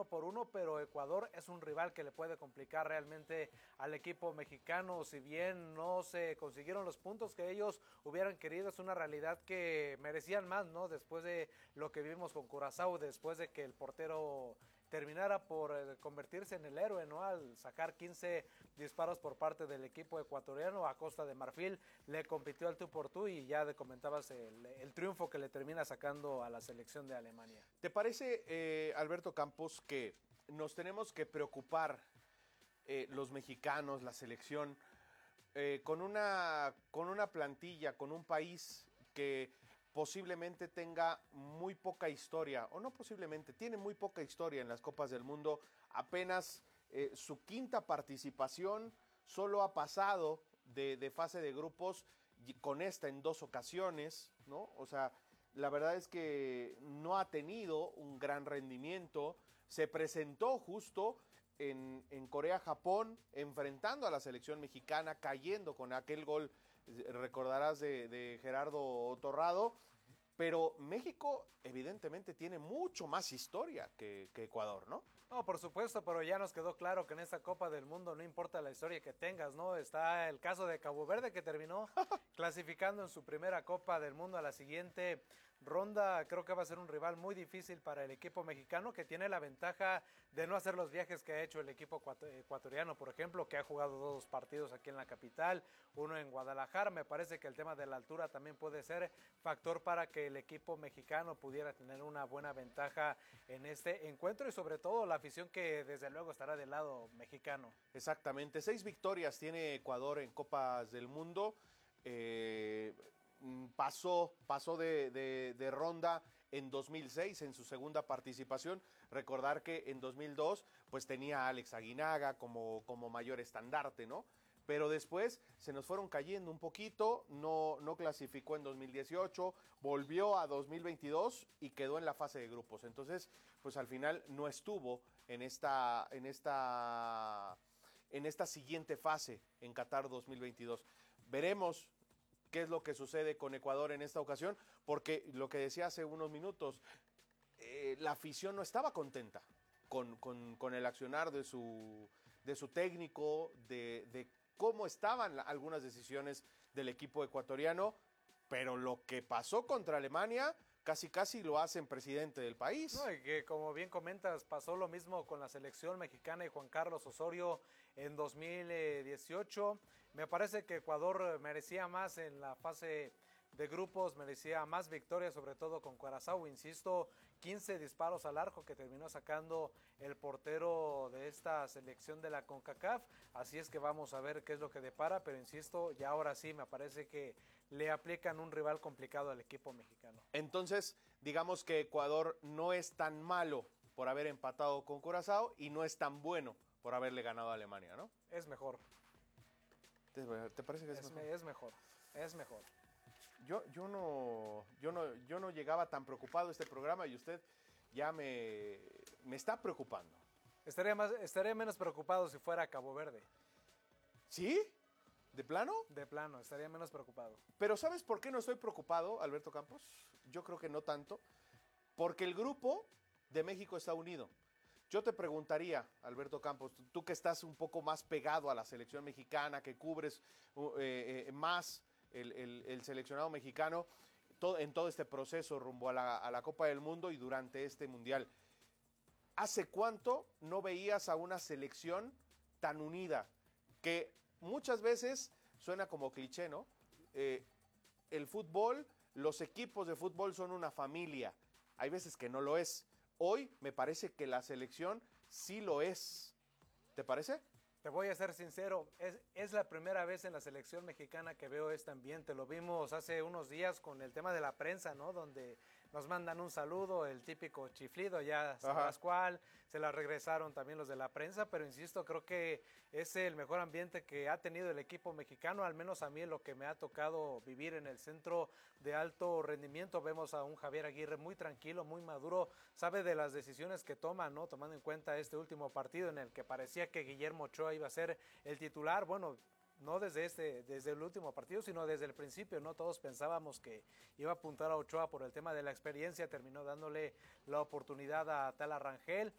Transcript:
uno por uno, pero Ecuador es un rival que le puede complicar realmente al equipo mexicano. Si bien no se consiguieron los puntos que ellos hubieran querido, es una realidad que merecían más, ¿no? Después de lo que vimos con Curazao, después de que el portero terminara por convertirse en el héroe, ¿no? Al sacar 15 disparos por parte del equipo ecuatoriano a Costa de Marfil, le compitió al tú por tú y ya comentabas el triunfo que le termina sacando a la selección de Alemania. ¿Te parece, Alberto Campos, que nos tenemos que preocupar los mexicanos, la selección, con una plantilla, con un país que posiblemente tenga muy poca historia, o no posiblemente, tiene muy poca historia en las Copas del Mundo, apenas su quinta participación, solo ha pasado de fase de grupos con esta en 2 ocasiones, ¿no? O sea, la verdad es que no ha tenido un gran rendimiento, se presentó justo en Corea-Japón, enfrentando a la selección mexicana, cayendo con aquel gol, recordarás, de Gerardo Torrado, pero México evidentemente tiene mucho más historia que Ecuador, ¿no? No, por supuesto, pero ya nos quedó claro que en esta Copa del Mundo no importa la historia que tengas, ¿no? Está el caso de Cabo Verde, que terminó clasificando en su primera Copa del Mundo a la siguiente ronda. Creo que va a ser un rival muy difícil para el equipo mexicano, que tiene la ventaja de no hacer los viajes que ha hecho el equipo ecuatoriano, por ejemplo, que ha jugado 2 partidos aquí en la capital, uno en Guadalajara. Me parece que el tema de la altura también puede ser factor para que el equipo mexicano pudiera tener una buena ventaja en este encuentro, y sobre todo la afición que desde luego estará del lado mexicano. Exactamente, 6 victorias tiene Ecuador en Copas del Mundo. Pasó de ronda en 2006 en su segunda participación. Recordar que en 2002 pues tenía a Alex Aguinaga como mayor estandarte, ¿no? Pero después se nos fueron cayendo un poquito, no clasificó en 2018, volvió a 2022 y quedó en la fase de grupos. Entonces, pues al final no estuvo en esta siguiente fase en Qatar 2022. Veremos qué es lo que sucede con Ecuador en esta ocasión, porque lo que decía hace unos minutos, la afición no estaba contenta con el accionar de su técnico, de cómo estaban algunas decisiones del equipo ecuatoriano, pero lo que pasó contra Alemania casi lo hacen presidente del país. No, y que como bien comentas, pasó lo mismo con la selección mexicana y Juan Carlos Osorio en 2018. Me parece que Ecuador merecía más en la fase de grupos, merecía más victorias, sobre todo con Curazao, insisto, 15 disparos al arco que terminó sacando el portero de esta selección de la CONCACAF, así es que vamos a ver qué es lo que depara, pero insisto, ya ahora sí me parece que le aplican un rival complicado al equipo mexicano. Entonces, digamos que Ecuador no es tan malo por haber empatado con Curazao y no es tan bueno por haberle ganado a Alemania, ¿no? Es mejor. ¿Te parece que es mejor? Es mejor, es mejor. Yo no llegaba tan preocupado a este programa y usted ya me está preocupando. Estaría menos preocupado si fuera Cabo Verde. ¿Sí? ¿De plano? De plano, estaría menos preocupado. Pero ¿sabes por qué no estoy preocupado, Alberto Campos? Yo creo que no tanto. Porque el grupo de México está unido. Yo te preguntaría, Alberto Campos, tú que estás un poco más pegado a la selección mexicana, que cubres más el seleccionado mexicano en todo este proceso rumbo a la Copa del Mundo y durante este Mundial. ¿Hace cuánto no veías a una selección tan unida? Que muchas veces suena como cliché, ¿no? El fútbol, los equipos de fútbol son una familia. Hay veces que no lo es. Hoy me parece que la selección sí lo es. ¿Te parece? Te voy a ser sincero, es la primera vez en la selección mexicana que veo este ambiente. Lo vimos hace unos días con el tema de la prensa, ¿no? Donde nos mandan un saludo, el típico chiflido, ya sabrás cuál, se la regresaron también los de la prensa, pero insisto, creo que es el mejor ambiente que ha tenido el equipo mexicano, al menos a mí lo que me ha tocado vivir en el centro de alto rendimiento. Vemos a un Javier Aguirre muy tranquilo, muy maduro, sabe de las decisiones que toma, ¿no? Tomando en cuenta este último partido en el que parecía que Guillermo Ochoa iba a ser el titular, bueno, no desde el último partido, sino desde el principio, ¿no? Todos pensábamos que iba a apuntar a Ochoa por el tema de la experiencia, terminó dándole la oportunidad a Tala Rangel.